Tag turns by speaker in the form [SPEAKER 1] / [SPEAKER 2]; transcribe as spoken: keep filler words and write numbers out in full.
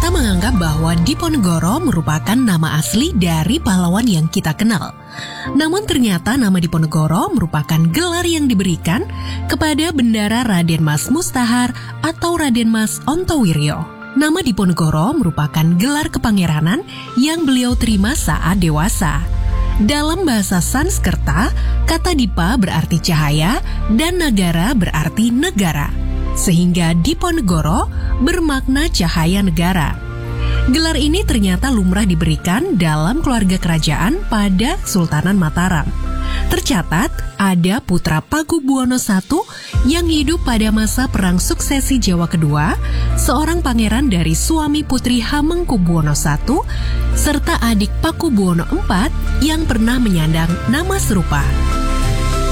[SPEAKER 1] Kita menganggap bahwa Diponegoro merupakan nama asli dari pahlawan yang kita kenal. Namun ternyata nama Diponegoro merupakan gelar yang diberikan kepada bendara Raden Mas Mustahar atau Raden Mas Ontowiryo. Nama Diponegoro merupakan gelar kepangeranan yang beliau terima saat dewasa. Dalam bahasa Sanskerta, kata Dipa berarti cahaya dan Nagara berarti negara, sehingga Diponegoro bermakna cahaya negara. Gelar ini ternyata lumrah diberikan dalam keluarga kerajaan pada Sultanan Mataram. Tercatat ada putra Pakubuwono satu yang hidup pada masa Perang Suksesi Jawa Kedua, seorang pangeran dari suami putri Hamengkubuwono satu, serta adik Pakubuwono empat yang pernah menyandang nama serupa.